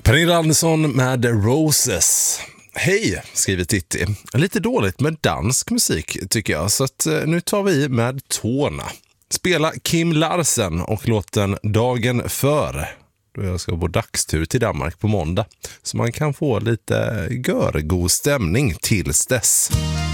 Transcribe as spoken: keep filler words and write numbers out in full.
Pernilla Andersson med Roses. Hej, skriver Titti. Lite dåligt med dansk musik tycker jag, så att nu tar vi med tårna. Spela Kim Larsen och låten Dagen för. Då jag ska på dagstur till Danmark på måndag. Så man kan få lite görgod stämning tills dess.